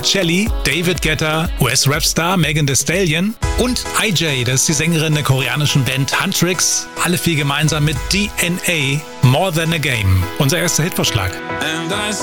Shelly, David Guetta, US-Rapstar Megan Thee Stallion und IJ, das ist die Sängerin der koreanischen Band Huntrix. Alle vier gemeinsam mit DNA, More Than a Game. Unser erster Hitvorschlag.